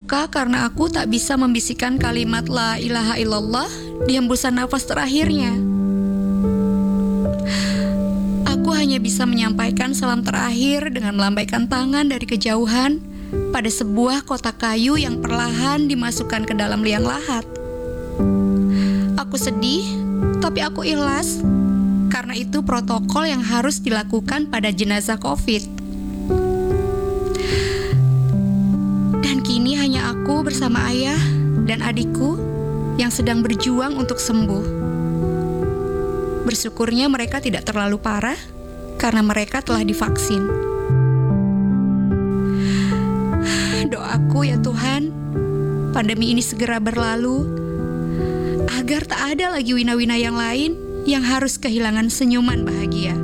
terluka karena aku tak bisa membisikkan kalimat la ilaha illallah di hembusan nafas terakhirnya. Aku hanya bisa menyampaikan salam terakhir dengan melambaikan tangan dari kejauhan pada sebuah kotak kayu yang perlahan dimasukkan ke dalam liang lahat. Aku sedih, tapi aku ikhlas, karena itu protokol yang harus dilakukan pada jenazah COVID. Dan kini hanya aku bersama ayah dan adikku yang sedang berjuang untuk sembuh. Bersyukurnya mereka tidak terlalu parah karena mereka telah divaksin. Doaku ya Tuhan, pandemi ini segera berlalu, agar tak ada lagi wina-wina yang lain yang harus kehilangan senyuman bahagia.